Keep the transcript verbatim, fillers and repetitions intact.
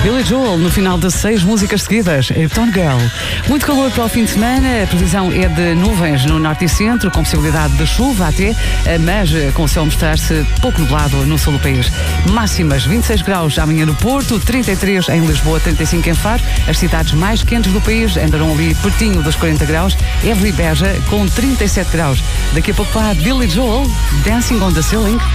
Billy Joel, no final de seis músicas seguidas, Uptown Girl. Muito calor para o fim de semana, a previsão é de nuvens no norte e centro, com possibilidade de chuva até, mas com o céu mostrar-se pouco nublado no sul do país. Máximas vinte e seis graus amanhã no Porto, trinta e três em Lisboa, trinta e cinco em Faro. As cidades mais quentes do país andarão ali pertinho dos quarenta graus. Évora e Beja com trinta e sete graus. Daqui a pouco há Billy Joel, Dancing on the Ceiling.